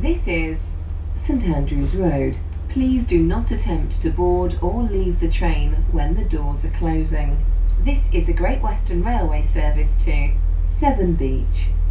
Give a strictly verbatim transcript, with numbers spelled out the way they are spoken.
This is St Andrews Road. Please do not attempt to board or leave the train when the doors are closing. This is a Great Western Railway service to Severn Beach,